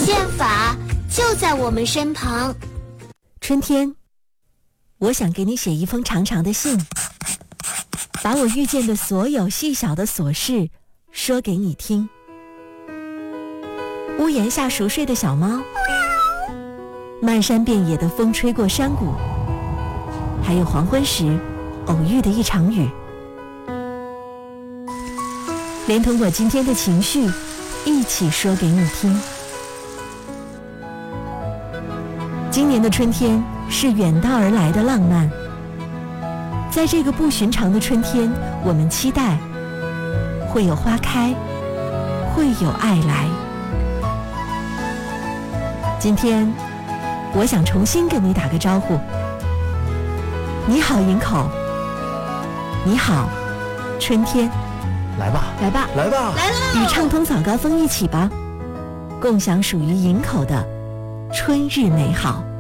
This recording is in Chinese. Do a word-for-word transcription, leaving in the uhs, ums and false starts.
宪法就在我们身旁。 春天，我想给你写一封长长的信，把我遇见的所有细小的琐事说给你听。屋檐下熟睡的小猫，漫山遍野的风吹过山谷，还有黄昏时偶遇的一场雨，连同我今天的情绪一起说给你听。今年的春天是远道而来的浪漫，在这个不寻常的春天，我们期待会有花开，会有爱来。今天我想重新跟你打个招呼，你好营口，你好春天， 来吧来吧来吧来了， 与畅通早高峰一起吧，共享属于营口的春日美好。